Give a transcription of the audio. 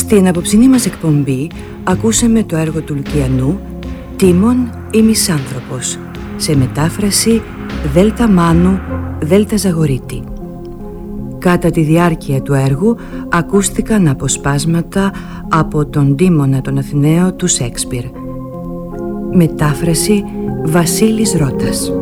Στην απόψινή μας εκπομπή ακούσαμε το έργο του Λουκιανού «Τίμων ή Μισάνθρωπος», σε μετάφραση Δέλτα Μάνου, Δέλτα Ζαγορίτη. Κατά τη διάρκεια του έργου ακούστηκαν αποσπάσματα από τον Τίμωνα τον Αθηναίο του Σέξπιρ. Μετάφραση Βασίλης Ρώτας.